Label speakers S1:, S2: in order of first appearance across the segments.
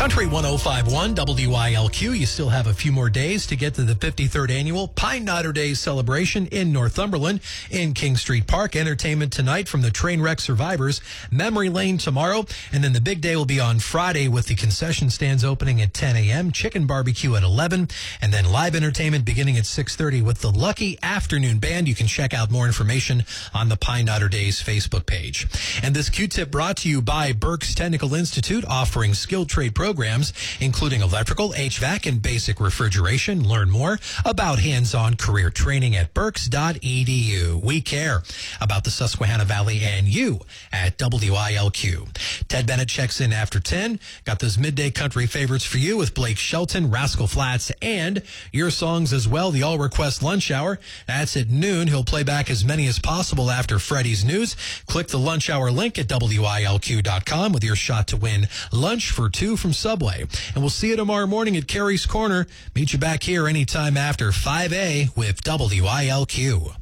S1: Country 105.1 WILQ. You still have a few more days to get to the 53rd annual Pine Knotter Days celebration in Northumberland in King Street Park. Entertainment tonight from the Trainwreck survivors, Memory Lane tomorrow, and then the big day will be on Friday with the concession stands opening at 10 a.m., chicken barbecue at 11, and then live entertainment beginning at 6:30 with the Lucky Afternoon Band. You can check out more information on the Pine Knotter Days Facebook page. And this Q-tip brought to you by Berks Technical Institute, offering skilled trade programs, including electrical, HVAC, and basic refrigeration. Learn more about hands-on career training at berks.edu. We care about the Susquehanna Valley and you at WILQ. Ted Bennett checks in after 10. Got those midday country favorites for you with Blake Shelton, Rascal Flatts, and your songs as well. The All Request Lunch Hour. That's at noon. He'll play back as many as possible after Freddie's News. Click the lunch hour link at WILQ.com with your shot to win lunch for two from Subway. And we'll see you tomorrow morning at Carrie's Corner. Meet you back here anytime after 5A with WILQ.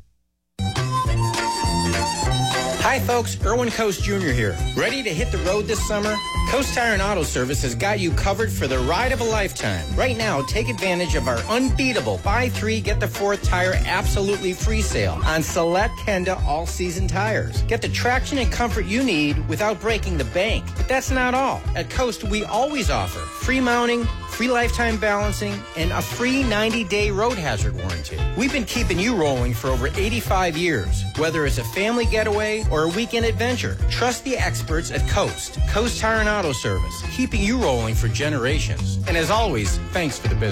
S2: Hi folks, Erwin Coast Jr. here. Ready to hit the road this summer? Coast Tire and Auto Service has got you covered for the ride of a lifetime. Right now, take advantage of our unbeatable buy three, get the fourth tire absolutely free sale on select Kenda all-season tires. Get the traction and comfort you need without breaking the bank. But that's not all. At Coast, we always offer free mounting, free lifetime balancing, and a free 90-day road hazard warranty. We've been keeping you rolling for over 85 years. Whether it's a family getaway or a weekend adventure, trust the experts at Coast. Coast Tire and Auto Service, keeping you rolling for generations. And as always, thanks for the business.